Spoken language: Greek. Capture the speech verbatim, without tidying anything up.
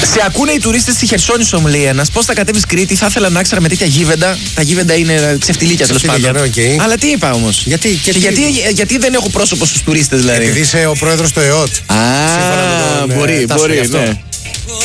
Σε ακούνε οι τουρίστες στη Χερσόνησο, μου λέει ένας. Πώς θα κατέβεις Κρήτη, θα ήθελα να ήξερα με τέτοια γήβεντα. Τα γήβεντα είναι ξεφτιλίκια τέλος πάντων. Okay. Αλλά τι είπα όμως. Γιατί, και γιατί, γιατί δεν έχω πρόσωπο στους τουρίστες δηλαδή. Επειδή είσαι ο πρόεδρος του ΕΟΤ. Α, μπορεί, μπορεί, ναι.